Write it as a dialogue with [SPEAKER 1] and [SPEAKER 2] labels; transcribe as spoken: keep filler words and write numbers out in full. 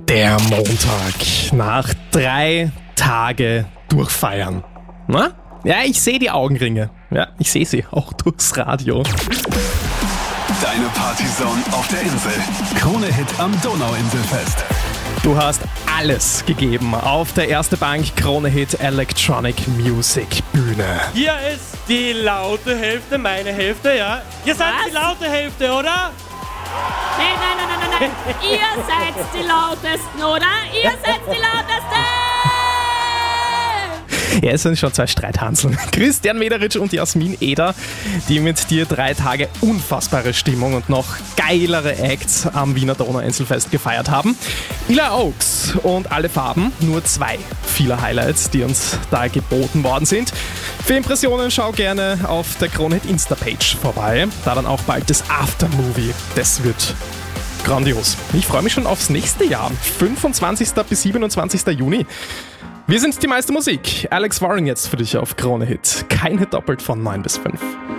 [SPEAKER 1] Der Montag. Nach drei Tage durchfeiern. Na? Ja, ich sehe die Augenringe. Ja, ich sehe sie auch durchs Radio.
[SPEAKER 2] Deine Partyzone auf der Insel. Krone-Hit am Donauinselfest.
[SPEAKER 1] Du hast alles gegeben auf der Erste Bank Krone-Hit Electronic Music Bühne.
[SPEAKER 3] Hier ist die laute Hälfte, meine Hälfte, ja. Ihr seid
[SPEAKER 4] Was?
[SPEAKER 3] die laute Hälfte, oder?
[SPEAKER 4] Nein, nein, nein, nein, nein, nein. Ihr seid die lautesten, oder? Ihr seid die lautesten!
[SPEAKER 1] Ja, es sind schon zwei Streithanseln. Christian Mederitsch und Jasmin Eder, die mit dir drei Tage unfassbare Stimmung und noch geilere Acts am Wiener Donauinselfest gefeiert haben. Ila Oaks und Alle Farben, nur zwei vieler Highlights, die uns da geboten worden sind. Für Impressionen schau gerne auf der Krone-Hit Insta-Page vorbei. Da dann auch bald das Aftermovie. Das wird grandios. Ich freue mich schon aufs nächste Jahr. fünfundzwanzigsten bis siebenundzwanzigsten Juni. Wir sind die meiste Musik. Alex Warren jetzt für dich auf Krone-Hit. Keine doppelt von neun bis fünf.